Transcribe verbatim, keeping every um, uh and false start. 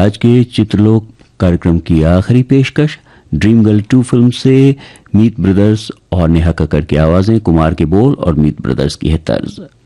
आज के चित्रलोक कार्यक्रम की आखिरी पेशकश ड्रीम गर्ल टू फिल्म से मीत ब्रदर्स और नेहा कक्कड़ की आवाजें, कुमार के बोल और मीत ब्रदर्स की है तर्ज।